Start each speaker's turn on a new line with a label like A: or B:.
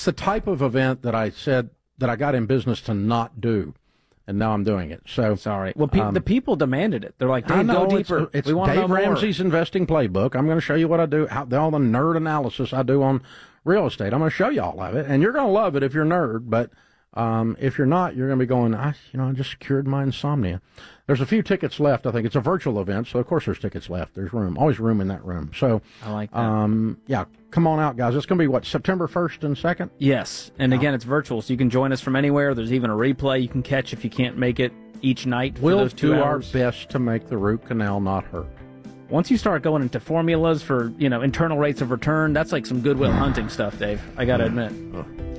A: the type of event that I said that I got in business to not do, and now I'm doing it. So
B: sorry. Well, the people demanded it. They're like, Dave, go deeper.
A: It's
B: we want to know
A: Dave
B: more.
A: Ramsey's investing playbook. I'm going to show you what I do, all the nerd analysis I do on real estate. I'm going to show you all of it, and you're going to love it if you're a nerd. But if you're not, you're going to be going, I just cured my insomnia. There's a few tickets left. I think it's a virtual event, so of course there's tickets left. There's room, always room in that room. So
B: I like that.
A: Yeah, come on out, guys. It's going to be what, September 1st and 2nd?
B: Yes, and again, it's virtual, so you can join us from anywhere. There's even a replay you can catch if you can't make it each night.
A: We'll
B: for those 2
A: do
B: hours.
A: our best to make the root canal not hurt.
B: Once you start going into formulas for internal rates of return, that's like some Goodwill Hunting stuff, Dave. I got to admit.